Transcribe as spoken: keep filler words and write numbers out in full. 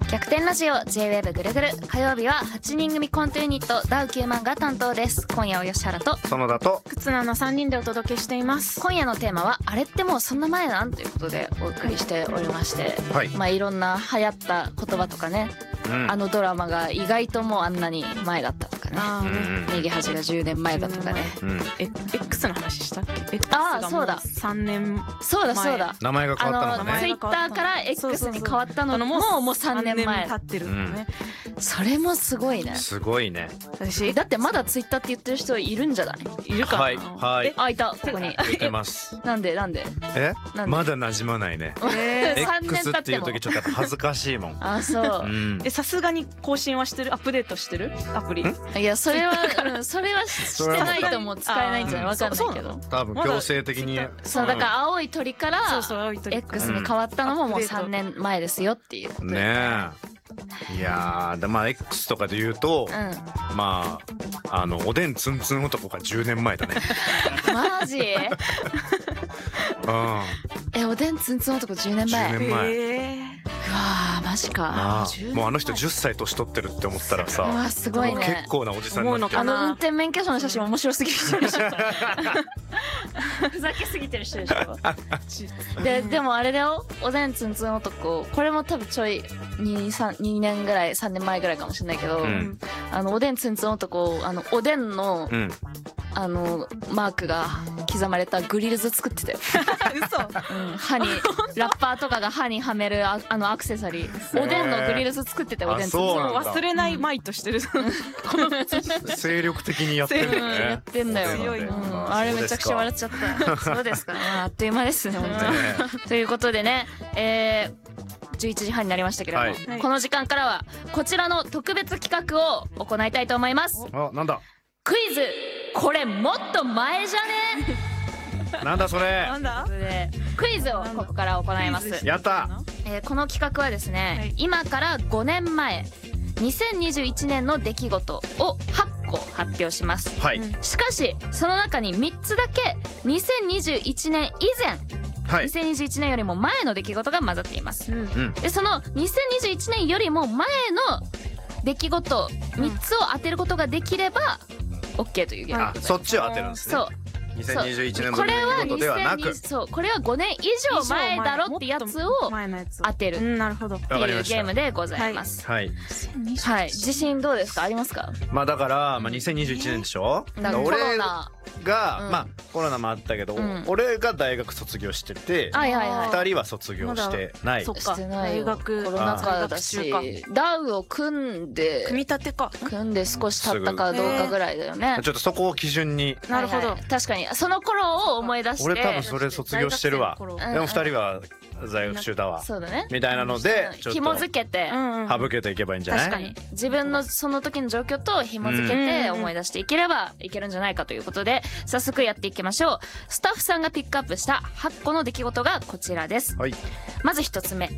逆転ラジオ ジェイウェーブ ぐるぐる、火曜日ははちにん組コントユニットダウきゅうまんが担当です。今夜は吉原と園田と忽那のさんにんでお届けしています。 今夜のテーマはあれってもうそんな前なんということでお送りしておりまして、 はい、 まあいろんな流行った言葉とかね、うん、あのドラマが意外ともうあんなに前だったとかね、あーね、逃げ恥がじゅうねんまえだとかね、 うん、え X の話したっけ？ X ああがもうそうださんねんそうだそうだ名前が変わったのね。 ツイッターから X に変わったのももうさんねんまえ経ってるんだね、 うん、それもすごいね。 すごいね。 私だってまだツイッターって言ってる人いるんじゃない？ いるかな。 はいはい。 あ、いた、ここに言ってます。 なんでなんでえまだ馴染まないね。 えー、さんねん経っても X っていう時ちょっとやっぱ恥ずかしいもん。 あ、そう、 うん、 えさすがに更新はしてる？アップデートしてる？アプリ？ いやそれは、うん、それはしてないともう使えないんじゃない？わかんないけど、 多分強制的にそうだから青い鳥から X に変わったのももうさんねんまえですよっていうことねえ。いやー、まあ X とかで言うと、うん、まああのおでんつんつん男がじゅうねんまえだね。 マジ？うん、え、おでんつんつん男じゅうねんまえ。 じゅうねんまえ。 うわー、マジか。 あもうあの人じゅっさい年取ってるって思ったらさ、 うわすごいね。 結構なおじさんになってる。 あの運転免許証の写真面白すぎる人でしょ。ふざけすぎてる人でしょ。ででもあれだよ、おでんつんつん男、これも多分ちょいに、さん、にねんぐらいさんねんまえぐらいかもしれないけど、うん、あのおでんつんつん男、あのおでんの、うん、あのマークが刻まれたグリルズ作ってたよ。 嘘、 うん、歯にラッパーとかが歯にはめる あ, あのアクセサリー、おでんのグリルズ作ってたよ。おでんつんつん忘れないマイとしてる。 精力的にやってるね。 やってんだよ。強い、うん、あれめちゃくちゃ笑っちゃった。そうですか、あっという間ですね本当に。ということでね、えー、じゅういちじはんになりましたけれども、はい、この時間からはこちらの特別企画を行いたいと思います。 あ、なんだ？ クイズこれもっと前じゃね？ なんだそれ？ なんだ？ クイズをここから行います。 やった、 えー、この企画はですね、はい、今からごねんまえにせんにじゅういちねんの出来事をはっこ発表します、はい、しかしその中にみっつだけにせんにじゅういちねん以前、はい、にせんにじゅういちねんよりも前の出来事が混ざっています、うん、でそのにせんにじゅういちねんよりも前の出来事みっつを当てることができれば OK というゲーム、 あ、そっちを当てるんですね。そうにせんにじゅういちねんの出来事ではなく、 そう、これはごねん以上前だろってやつを当てるっていうゲームでございます。 はい、 はい、自信どうですか？ありますか？ まあだから、まあ、にせんにじゅういちねんでしょ、 うん、だからコロナが、うん、まあコロナもあったけど、うん、俺が大学卒業してて、 はいはいはい、 ふたりは卒業してない。 そっか、 大学コロナ禍だし、ダウを組んで組み立てか組んで少し経ったかどうかぐらいだよね。 ちょっとそこを基準に。 なるほど、確かにその頃を思い出して、 俺多分それ卒業してるわ。でもふたりは在学中だわ、 そうだね、 みたいなのでちょっと紐付けて省けていけばいいんじゃない？ 確かに自分のその時の状況と紐付けて思い出していければいけるんじゃないかということで、早速やっていきましょう。スタッフさんがピックアップしたはっこの出来事がこちらです、はい、まずひとつめ、